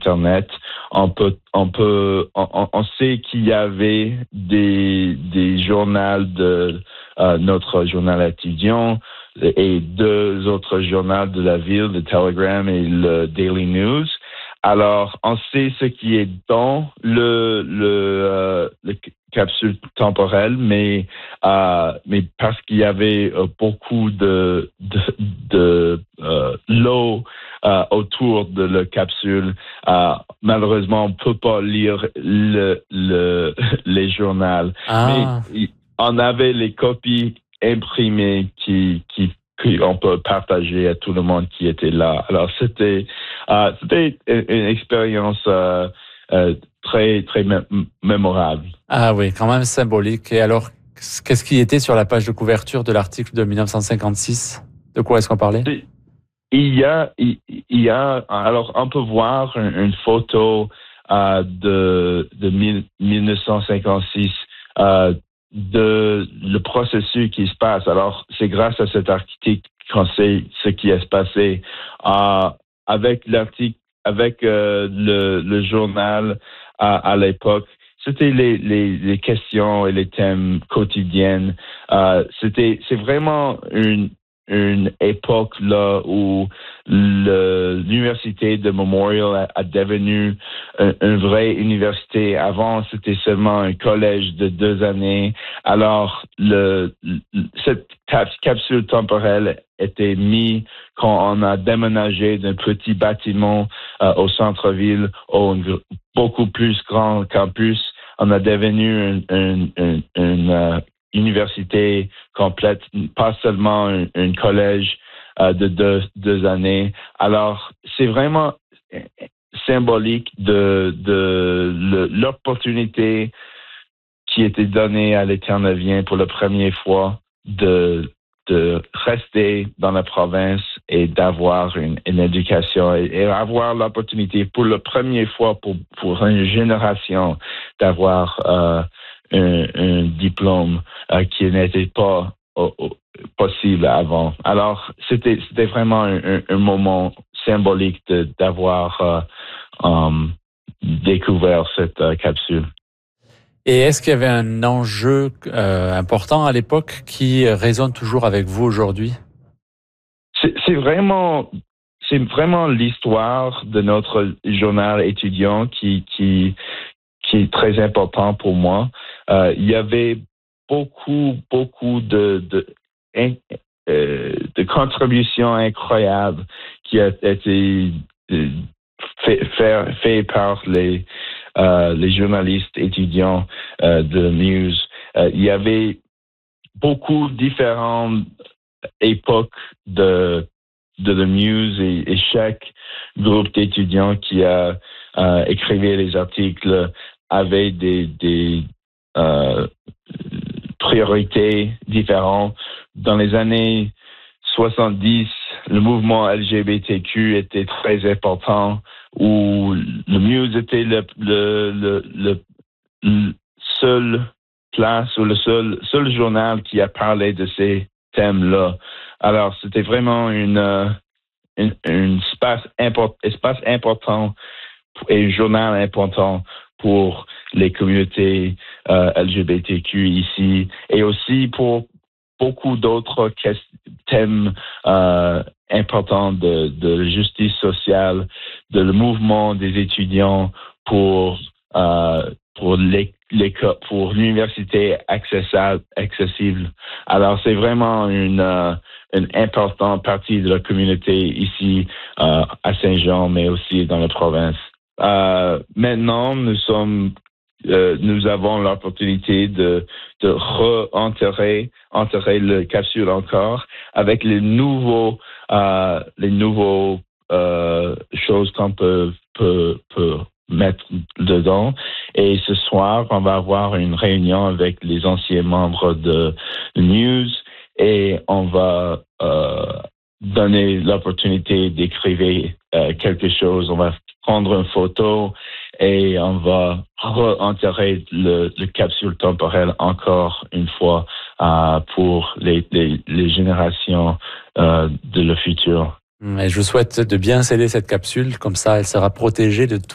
Internet, on sait qu'il y avait des journaux de notre journal étudiant et 2 autres journaux de la ville, le Telegram et le Daily News. Alors, on sait ce qui est dans le capsule temporelle, mais parce qu'il y avait beaucoup de l'eau autour de la capsule, malheureusement, on peut pas lire les journaux. Ah. Mais on avait les copies imprimées qu'on peut partager à tout le monde qui était là. Alors, c'était une expérience très, très mémorable. Ah oui, quand même symbolique. Et alors, qu'est-ce qui était sur la page de couverture de l'article de 1956? De quoi est-ce qu'on parlait? Il y a, alors on peut voir une photo de 1956 de le processus qui se passe. Alors, c'est grâce à cet article qu'on sait ce qui est passé. Avec l'article, avec le journal à l'époque, c'était les questions et les thèmes quotidiens. C'est vraiment une époque là où l'université de Memorial a devenu une vraie université. Avant, c'était seulement un collège de 2 années. Alors, cette capsule temporelle était mise quand on a déménagé d'un petit bâtiment au centre-ville au beaucoup plus grand campus. On a devenu une université complète, pas seulement un collège de 2 années. Alors, c'est vraiment symbolique de l'opportunité qui était donnée à l'Éternelien pour la première fois de rester dans la province et d'avoir une éducation et avoir l'opportunité pour la première fois pour une génération d'avoir un diplôme qui n'était pas possible avant. Alors, c'était vraiment un moment symbolique d'avoir découvert cette capsule. Et est-ce qu'il y avait un enjeu important à l'époque qui résonne toujours avec vous aujourd'hui? C'est vraiment l'histoire de notre journal étudiant qui est très important pour moi. Il y avait beaucoup de contributions incroyables qui a été fait par les journalistes étudiants de Muse. Il y avait beaucoup différentes époques de The Muse et chaque groupe d'étudiants qui a écrivé les articles avait des priorités différentes. Dans les années 70, le mouvement LGBTQ était très important, où le Muse était le seul place ou le seul journal qui a parlé de ces thèmes-là. Alors, c'était vraiment un espace important et un journal important pour les communautés LGBTQ ici et aussi pour beaucoup d'autres thèmes importants de justice sociale, de le mouvement des étudiants pour l'université accessible. Alors, c'est vraiment une importante partie de la communauté ici à Saint-Jean, mais aussi dans la province. Maintenant, nous avons l'opportunité de enterrer le capsule encore avec les nouveaux choses qu'on peut mettre dedans. Et ce soir, on va avoir une réunion avec les anciens membres de News et on va donner l'opportunité d'écrire quelque chose. On va prendre une photo et on va enterrer le capsule temporelle encore une fois pour les générations de le futur. Et je vous souhaite de bien sceller cette capsule, comme ça elle sera protégée de tout